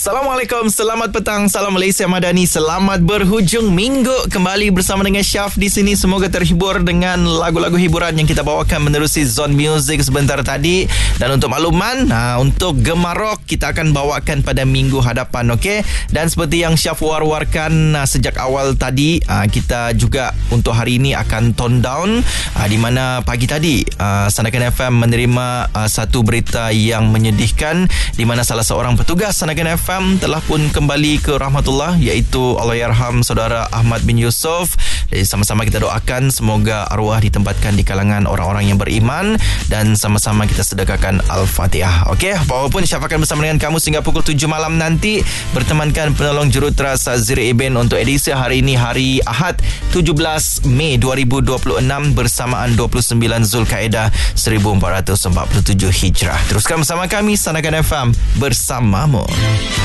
Assalamualaikum, selamat petang, salam Malaysia Madani, selamat berhujung minggu kembali bersama dengan Syaf di sini. Semoga terhibur dengan lagu-lagu hiburan yang kita bawakan menerusi Zone Music sebentar tadi. Dan untuk makluman, untuk Gemar Rock kita akan bawakan pada minggu hadapan, okey? Dan seperti yang Syaf war-warkan sejak awal tadi, kita juga untuk hari ini akan tone down, di mana pagi tadi Sanakan FM menerima satu berita yang menyedihkan, di mana salah seorang petugas Sanakan FM telah pun kembali ke rahmatullah, iaitu Allahyarham saudara Ahmad bin Yusof. Jadi sama-sama kita doakan semoga arwah ditempatkan di kalangan orang-orang yang beriman, dan sama-sama kita sedekahkan Al-Fatihah. Okey, apapun Syaf akan bersama dengan kamu sehingga pukul 7 malam nanti, bertemankan penolong juruteras Ziri Ibn untuk edisi hari ini, hari Ahad 17 Mei 2026 bersamaan 29 Zulkaidah 1447 Hijrah. Teruskan bersama kami, Sanakan FM bersamamu.